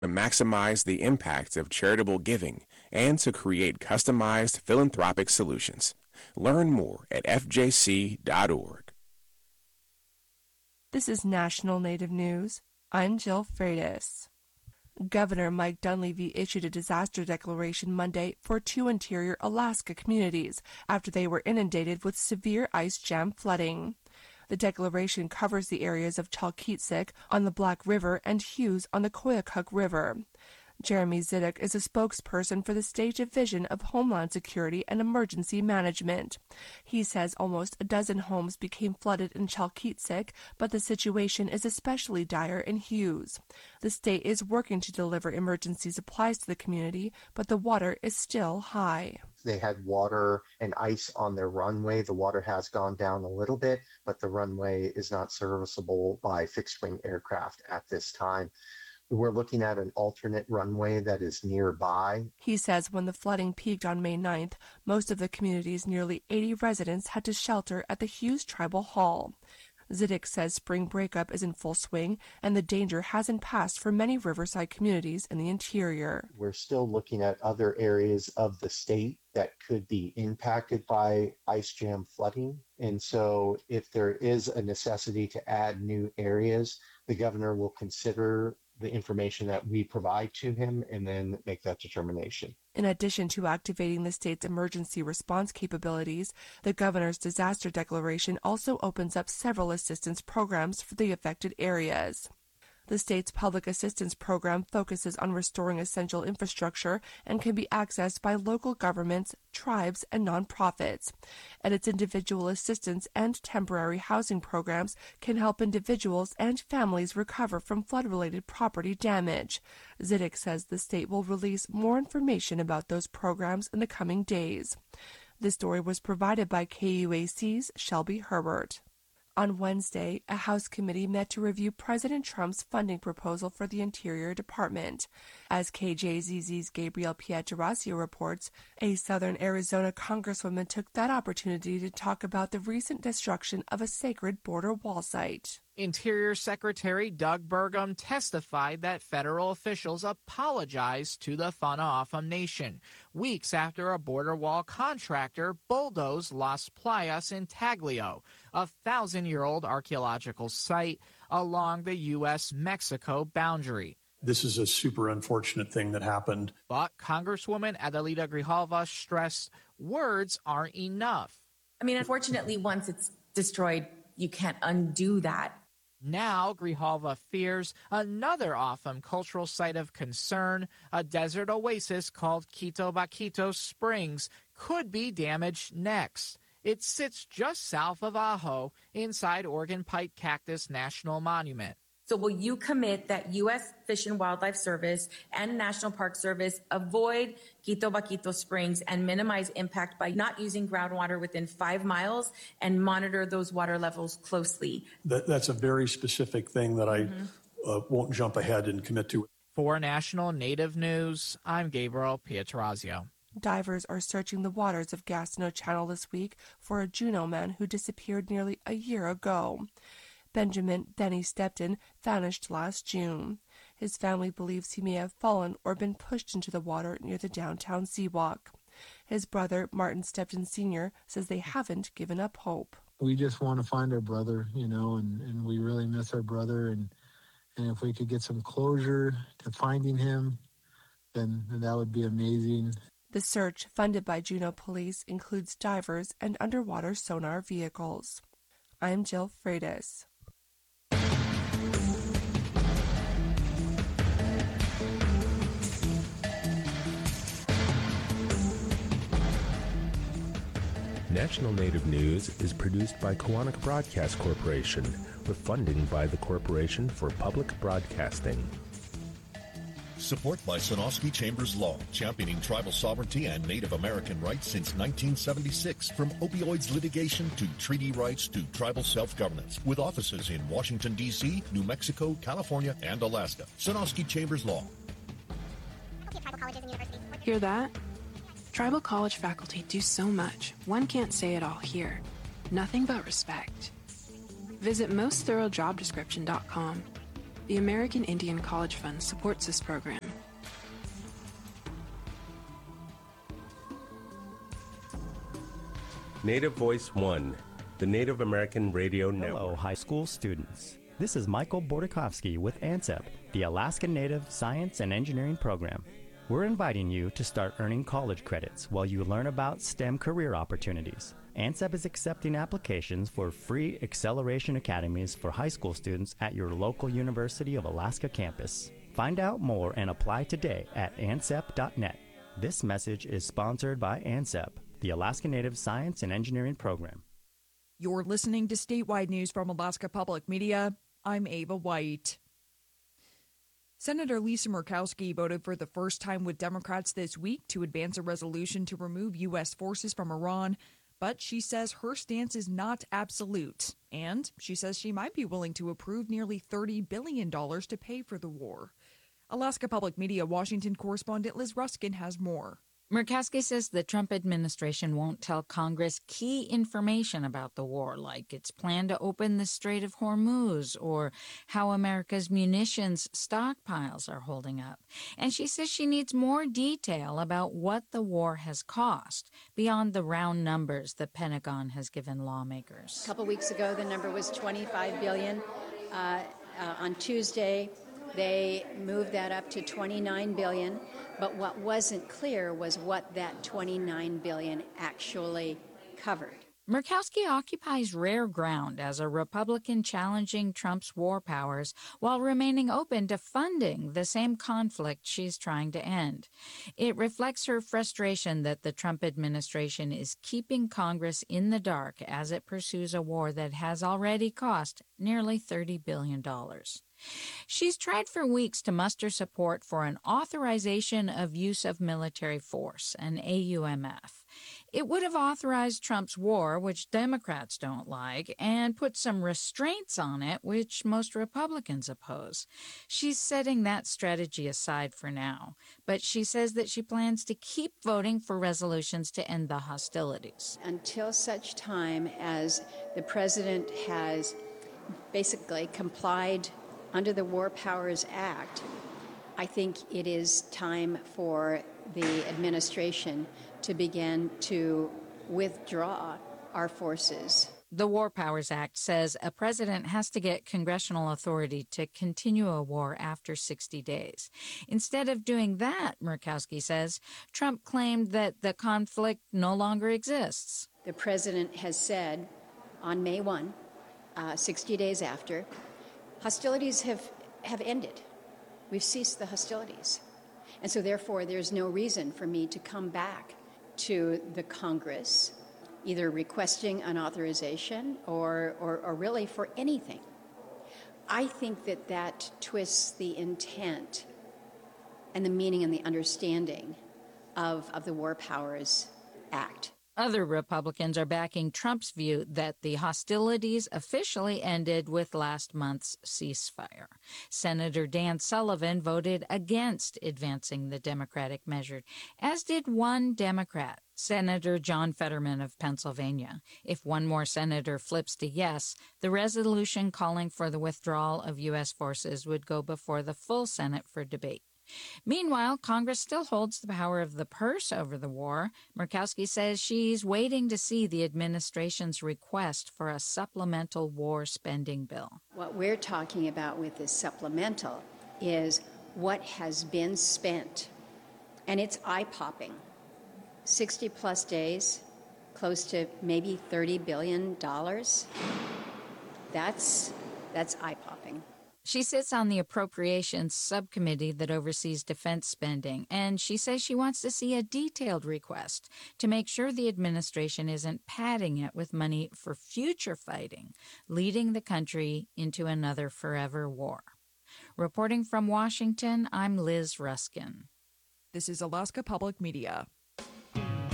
to maximize the impact of charitable giving and to create customized philanthropic solutions. Learn more at fjc.org. This is National Native News. I'm Jill Freitas. Governor Mike Dunleavy issued a disaster declaration Monday for 2 interior Alaska communities after they were inundated with severe ice jam flooding. The declaration covers the areas of Chalkitsik on the Black River and Hughes on the Koyukuk River. Jeremy Zidek is a spokesperson for the State Division of Homeland Security and Emergency Management. He says almost a dozen homes became flooded in Chalkitsik, but the situation is especially dire in Hughes. The state is working to deliver emergency supplies to the community, but the water is still high. They had water and ice on their runway. The water has gone down a little bit, but the runway is not serviceable by fixed-wing aircraft at this time. We're looking at an alternate runway that is nearby. He says when the flooding peaked on May 9th, most of the community's nearly 80 residents had to shelter at the Hughes Tribal Hall. Zidek says spring breakup is in full swing and the danger hasn't passed for many riverside communities in the interior. We're still looking at other areas of the state that could be impacted by ice jam flooding. And so if there is a necessity to add new areas, the governor will consider the information that we provide to him and then make that determination. In addition to activating the state's emergency response capabilities, the governor's disaster declaration also opens up several assistance programs for the affected areas. The state's public assistance program focuses on restoring essential infrastructure and can be accessed by local governments, tribes, and nonprofits. And its individual assistance and temporary housing programs can help individuals and families recover from flood-related property damage. Zidek says the state will release more information about those programs in the coming days. This story was provided by KUAC's Shelby Herbert. On Wednesday, a House committee met to review President Trump's funding proposal for the Interior Department. As KJZZ's Gabriel Pietrasio reports, a Southern Arizona congresswoman took that opportunity to talk about the recent destruction of a sacred border wall site. Interior Secretary Doug Burgum testified that federal officials apologized to the Fana-Afam Nation weeks after a border wall contractor bulldozed Las Playas in Taglio, a 1,000-year-old archaeological site along the U.S.-Mexico boundary. This is a super unfortunate thing that happened. But Congresswoman Adelita Grijalva stressed words aren't enough. I mean, unfortunately, once it's destroyed, you can't undo that. Now, Grijalva fears another Afam cultural site of concern, a desert oasis called Quito Baquito Springs, could be damaged next. It sits just south of Ajo, inside Oregon Pipe Cactus National Monument. So will you commit that U.S. Fish and Wildlife Service and National Park Service avoid Quito Baquito Springs and minimize impact by not using groundwater within 5 miles and monitor those water levels closely? That's a very specific thing that I won't jump ahead and commit to. For National Native News, I'm Gabriel Pietrasio. Divers are searching the waters of Gastineau Channel this week for a Juneau man who disappeared nearly a year ago. Benjamin Denny Stepton vanished last June. His family believes he may have fallen or been pushed into the water near the downtown Seawalk. His brother, Martin Stepton Sr., says they haven't given up hope. We just want to find our brother, and we really miss our brother. And if we could get some closure to finding him, then that would be amazing. The search, funded by Juneau Police, includes divers and underwater sonar vehicles. I'm Jill Freitas. National Native News is produced by Koahnic Broadcast Corporation with funding by the Corporation for Public Broadcasting. Support by Sonosky Chambers Law, championing tribal sovereignty and Native American rights since 1976. From opioids litigation to treaty rights to tribal self-governance. With offices in Washington, D.C., New Mexico, California, and Alaska. Sonosky Chambers Law. Hear that? Tribal college faculty do so much. One can't say it all here. Nothing but respect. Visit mostthoroughdescription.com. The American Indian College Fund supports this program. Native Voice One, the Native American Radio Network. Hello, high school students. This is Michael Bordakovsky with ANSEP, the Alaska Native Science and Engineering Program. We're inviting you to start earning college credits while you learn about STEM career opportunities. ANSEP is accepting applications for free acceleration academies for high school students at your local University of Alaska campus. Find out more and apply today at ansep.net. This message is sponsored by ANSEP, the Alaska Native Science and Engineering Program. You're listening to Statewide News from Alaska Public Media. I'm Ava White. Senator Lisa Murkowski voted for the first time with Democrats this week to advance a resolution to remove U.S. forces from Iran, but she says her stance is not absolute, and she says she might be willing to approve nearly $30 billion to pay for the war. Alaska Public Media Washington correspondent Liz Ruskin has more. Murkowski says the Trump administration won't tell Congress key information about the war, like its plan to open the Strait of Hormuz or how America's munitions stockpiles are holding up. And she says she needs more detail about what the war has cost beyond the round numbers the Pentagon has given lawmakers. A couple weeks ago, the number was $25 billion. On Tuesday, they moved that up to $29 billion. But what wasn't clear was what that $29 billion actually covered. Murkowski occupies rare ground as a Republican challenging Trump's war powers while remaining open to funding the same conflict she's trying to end. It reflects her frustration that the Trump administration is keeping Congress in the dark as it pursues a war that has already cost nearly $30 billion. She's tried for weeks to muster support for an authorization of use of military force, an AUMF. It would have authorized Trump's war, which Democrats don't like, and put some restraints on it, which most Republicans oppose. She's setting that strategy aside for now, but she says that she plans to keep voting for resolutions to end the hostilities. Until such time as the president has basically complied under the War Powers Act, I think it is time for the administration to begin to withdraw our forces. The War Powers Act says a president has to get congressional authority to continue a war after 60 days. Instead of doing that, Murkowski says, Trump claimed that the conflict no longer exists. The president has said on May 1, 60 days after, hostilities have ended. We've ceased the hostilities. And so therefore, there's no reason for me to come back to the Congress, either requesting an authorization or really for anything. I think that twists the intent and the meaning and the understanding of the War Powers Act. Other Republicans are backing Trump's view that the hostilities officially ended with last month's ceasefire. Senator Dan Sullivan voted against advancing the Democratic measure, as did one Democrat, Senator John Fetterman of Pennsylvania. If one more senator flips to yes, the resolution calling for the withdrawal of U.S. forces would go before the full Senate for debate. Meanwhile, Congress still holds the power of the purse over the war. Murkowski says she's waiting to see the administration's request for a supplemental war spending bill. What we're talking about with this supplemental is what has been spent, and it's eye-popping. 60-plus days, close to maybe $30 billion. That's eye-popping. She sits on the Appropriations Subcommittee that oversees defense spending, and she says she wants to see a detailed request to make sure the administration isn't padding it with money for future fighting, leading the country into another forever war. Reporting from Washington, I'm Liz Ruskin. This is Alaska Public Media.